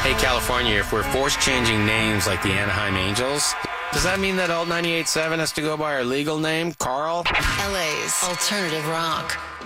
Hey, California, if we're force changing names like the Anaheim Angels, does that mean that Alt 98.7 has to go by our legal name, Carl? LA's alternative rock.